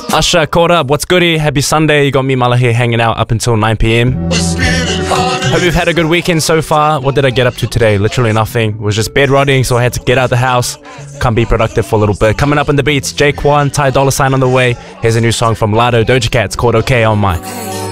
Usher, caught up. What's goody? Happy Sunday. You got me, Mala, here hanging out up until 9 p.m. Hope you've had a good weekend so far. What did I get up to today? Literally nothing. It was just bed rotting, so I had to get out of the house. Can't be productive for a little bit. Coming up in the beats, Jake One, Ty Dolla $ign on the way. Here's a new song from Lado, Doja Cat. It's called OK on My.